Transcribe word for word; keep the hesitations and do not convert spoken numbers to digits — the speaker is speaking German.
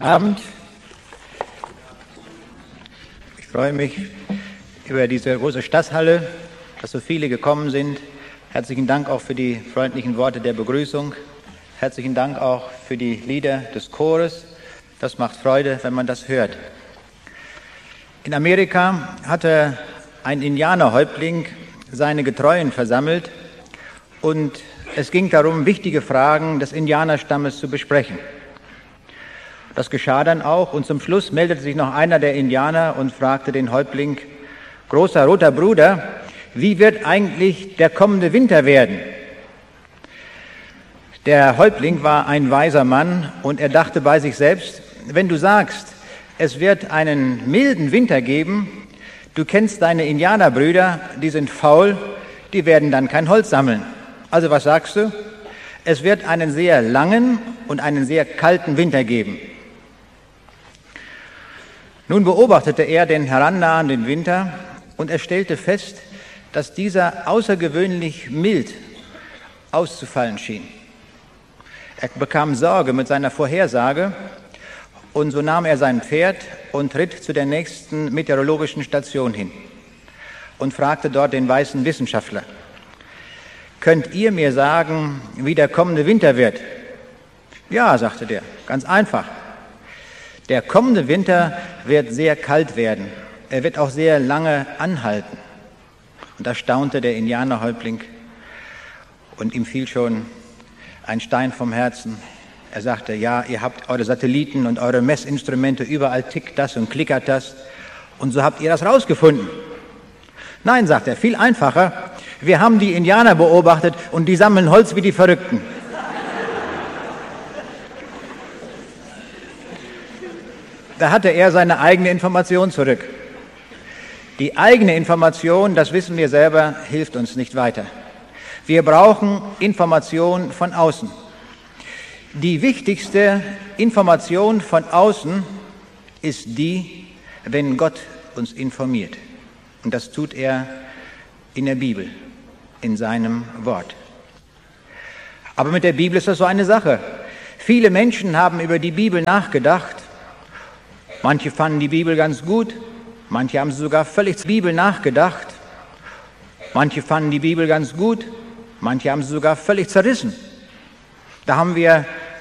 Abend. Ich freue mich über diese große Stadthalle, dass so viele gekommen sind. Herzlichen Dank auch für die freundlichen Worte der Begrüßung. Herzlichen Dank auch für die Lieder des Chores. Das macht Freude, wenn man das hört. In Amerika hatte ein Indianerhäuptling seine Getreuen versammelt und es ging darum, wichtige Fragen des Indianerstammes zu besprechen. Das geschah dann auch und zum Schluss meldete sich noch einer der Indianer und fragte den Häuptling: Großer roter Bruder, wie wird eigentlich der kommende Winter werden? Der Häuptling war ein weiser Mann und er dachte bei sich selbst: Wenn du sagst, es wird einen milden Winter geben, du kennst deine Indianerbrüder, die sind faul, die werden dann kein Holz sammeln. Also was sagst du? Es wird einen sehr langen und einen sehr kalten Winter geben. Nun beobachtete er den herannahenden Winter und er stellte fest, dass dieser außergewöhnlich mild auszufallen schien. Er bekam Sorge mit seiner Vorhersage und so nahm er sein Pferd und ritt zu der nächsten meteorologischen Station hin und fragte dort den weißen Wissenschaftler: Könnt ihr mir sagen, wie der kommende Winter wird? Ja, sagte der, ganz einfach. Der kommende Winter wird sehr kalt werden. Er wird auch sehr lange anhalten. Und da staunte der Indianerhäuptling und ihm fiel schon ein Stein vom Herzen. Er sagte: Ja, ihr habt eure Satelliten und eure Messinstrumente, überall tickt das und klickert das. Und so habt ihr das rausgefunden. Nein, sagt er, viel einfacher. Wir haben die Indianer beobachtet und die sammeln Holz wie die Verrückten. Da hatte er seine eigene Information zurück. Die eigene Information, das wissen wir selber, hilft uns nicht weiter. Wir brauchen Information von außen. Die wichtigste Information von außen ist die, wenn Gott uns informiert. Und das tut er in der Bibel, in seinem Wort. Aber mit der Bibel ist das so eine Sache. Viele Menschen haben über die Bibel nachgedacht. Manche fanden die Bibel ganz gut, manche haben sogar völlig zur Bibel nachgedacht. Manche fanden die Bibel ganz gut, manche haben sie sogar völlig zerrissen. Da haben wir